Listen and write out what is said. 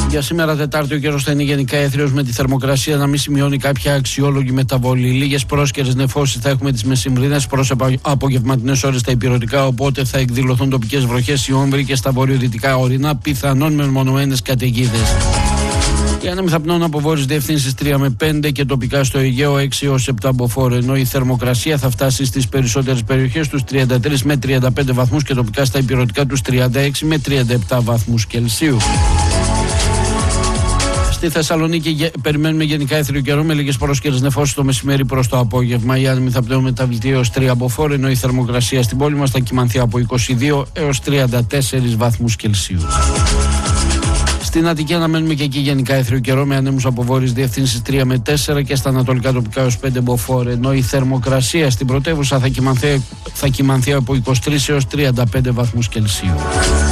Για σήμερα Τετάρτη ο καιρός θα είναι γενικά έθριος με τη θερμοκρασία να μην σημειώνει κάποια αξιόλογη μεταβολή. Λίγες πρόσκαιρες νεφώσεις θα έχουμε τις μεσημβρινές προς απογευματινές ώρες στα ηπειρωτικά, οπότε θα εκδηλωθούν τοπικές βροχές στη Όμβρη και στα βορειοδυτικά ορεινά, πιθανόν με μονομένες καταιγίδες. Οι άνεμοι θα πνέουν από βόρειες διευθύνσεις 3 με 5 και τοπικά στο Αιγαίο 6 έως 7 μποφόρ, ενώ η θερμοκρασία θα φτάσει στις περισσότερες περιοχές τους 33 με 35 βαθμούς και τοπικά στα ηπειρωτικά τους 36 με 37 βαθμούς Κελσίου. Στη Θεσσαλονίκη περιμένουμε γενικά έθριο καιρό με λίγες πρόσκαιρες νεφώσεις το μεσημέρι προς το απόγευμα. Οι άνεμοι θα πνέουν μεταβλητή έως 3 μποφόρ, ενώ η θερμοκρασία στην πόλη μας θα κυμανθεί από 22 έως 34 βαθμούς Κελσίου. Στην Αττική αναμένουμε και εκεί γενικά έθριο καιρό με ανέμους από βόρειες διευθύνσεις 3 με 4 και στα ανατολικά τοπικά έως 5 μποφόρ, ενώ η θερμοκρασία στην πρωτεύουσα θα κυμανθεί από 23 έως 35 βαθμούς Κελσίου.